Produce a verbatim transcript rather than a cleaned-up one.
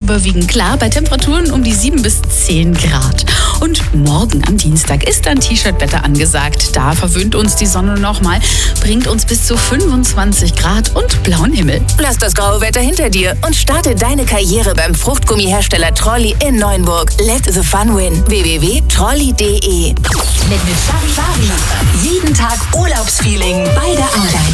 überwiegend klar bei Temperaturen um die sieben bis zehn Grad. Und morgen am Dienstag ist dann T-Shirt-Wetter angesagt. Da verwöhnt uns die Sonne nochmal, bringt uns bis zu fünfundzwanzig Grad und blauen Himmel. Lass das graue Wetter hinter dir und starte deine Karriere beim Fruchtgummihersteller Trolli in Neuenburg. Let the fun win. w w w punkt trolli punkt d e Mit, mit Charivari. Jeden Tag Urlaubsfeeling bei der Arbeit.